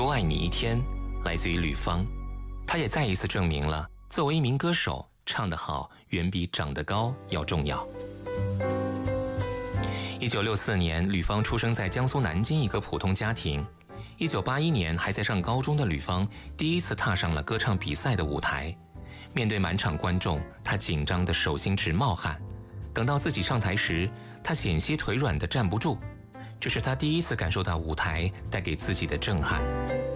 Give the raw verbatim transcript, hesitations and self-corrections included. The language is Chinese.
多爱你一天》，来自于吕方。她也再一次证明了，作为一名歌手，唱得好远比长得高要重要。一九六四年，吕方出生在江苏南京一个普通家庭。一九八一年，还在上高中的吕方第一次踏上了歌唱比赛的舞台。面对满场观众，她紧张得手心直冒汗。等到自己上台时，她险些腿软得站不住。这是她第一次感受到舞台带给自己的震撼。